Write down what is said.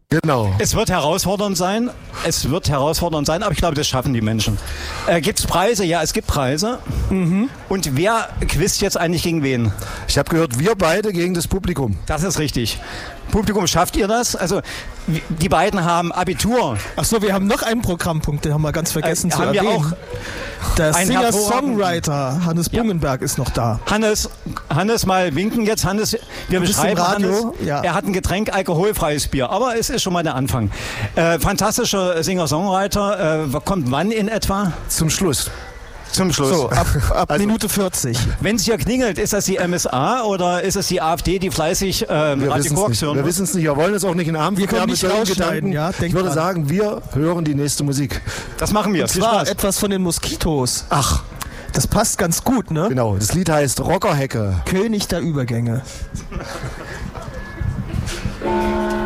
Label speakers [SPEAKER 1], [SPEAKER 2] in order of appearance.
[SPEAKER 1] Genau.
[SPEAKER 2] Es wird herausfordernd sein, aber ich glaube, das schaffen die Menschen. Gibt es Preise? Ja, es gibt Preise. Und wer quizt jetzt eigentlich gegen wen?
[SPEAKER 1] Ich habe gehört, wir beide gegen das Publikum.
[SPEAKER 2] Das ist richtig. Publikum, schafft ihr das? Also, die beiden haben Abitur.
[SPEAKER 3] Achso, wir haben noch einen Programmpunkt, den haben wir ganz vergessen zu erwähnen.
[SPEAKER 2] Haben wir auch.
[SPEAKER 3] Der Singer-Songwriter Hannes Bungenberg ist noch da.
[SPEAKER 2] Hannes, mal winken jetzt. Hannes, wir beschreiben
[SPEAKER 3] Radio,
[SPEAKER 2] Hannes. Ja. Er hat ein Getränk, alkoholfreies Bier. Aber es ist schon mal der Anfang. Fantastischer Singer-Songwriter. Kommt wann in etwa?
[SPEAKER 1] Zum Schluss.
[SPEAKER 2] Zum Schluss.
[SPEAKER 3] So, ab also, Minute 40.
[SPEAKER 2] Wenn es hier klingelt, ist das die MSA oder ist es die AfD, die fleißig Radio Quarks hören?
[SPEAKER 1] Wir wissen es nicht. Wir wollen es auch nicht in den Abend.
[SPEAKER 3] Wir können nicht rausschneiden. Ja,
[SPEAKER 1] ich würde sagen, wir hören die nächste Musik.
[SPEAKER 2] Das machen wir.
[SPEAKER 3] Und zwar etwas von den Moskitos.
[SPEAKER 1] Ach.
[SPEAKER 3] Das passt ganz gut, ne?
[SPEAKER 1] Genau. Das Lied heißt Rockerhecke.
[SPEAKER 3] König der Übergänge.